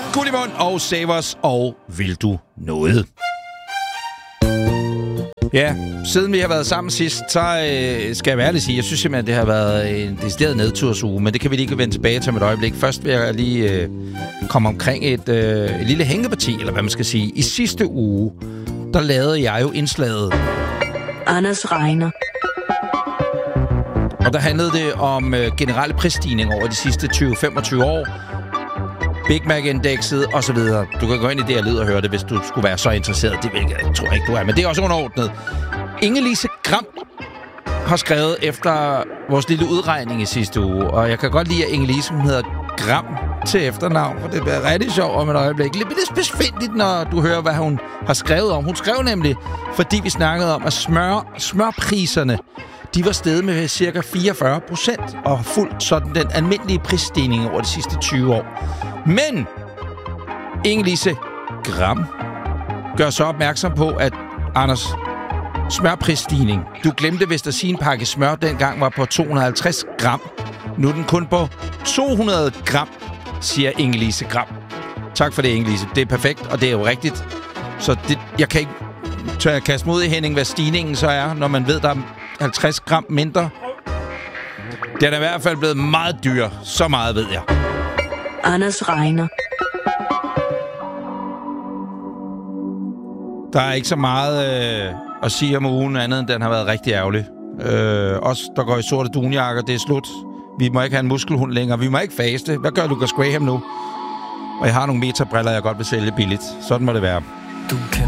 Guld i mund og Savers og Vil du noget? Ja, siden vi har været sammen sidst, så skal jeg være ærlig sige, jeg synes simpelthen, det har været en decideret nedtursuge, men det kan vi lige vende tilbage til med et øjeblik. Først vil jeg lige komme omkring et lille hængeparti, eller hvad man skal sige. I sidste uge, der lavede jeg jo indslaget Anders regner. Og der handlede det om generelle prisstigninger over de sidste 20-25 år. Big Mac-indekset osv. Du kan gå ind i det her lyd og høre det, hvis du skulle være så interesseret. Det tror jeg ikke, du er, men det er også underordnet. Inge-Lise Gram har skrevet efter vores lille udregning i sidste uge, og jeg kan godt lide, at Inge-Lise, hun hedder Gram til efternavn, for det bliver rigtig sjovt om et øjeblik. Lidt spidsfindigt, når du hører, hvad hun har skrevet om. Hun skrev nemlig, fordi vi snakkede om, at smørpriserne, de var steget med cirka 44% og fuldt sådan den almindelige prisstigning over de sidste 20 år. Men Inge-Lise Gram gør så opmærksom på, at Anders, smørprisstigning. Du glemte vist at sige, en pakke smør dengang var på 250 gram. Nu er den kun på 200 gram, siger Inge-Lise Gram. Tak for det, Inge-Lise. Det er perfekt, og det er jo rigtigt. Så jeg kan ikke tør jeg kaste mod i Henning, hvad stigningen så er, når man ved, der er 50 gram mindre. Det er da i hvert fald blevet meget dyr. Så meget ved jeg. Anders regner. Der er ikke så meget at sige om ugen andet, end den har været rigtig ærgerlig. Os, der går i sorte dunjakker, det er slut. Vi må ikke have en muskelhund længere. Vi må ikke faste. Hvad gør Lucas Graham nu? Og jeg har nogle metabriller, jeg godt vil sælge billigt. Sådan må det være. Du kan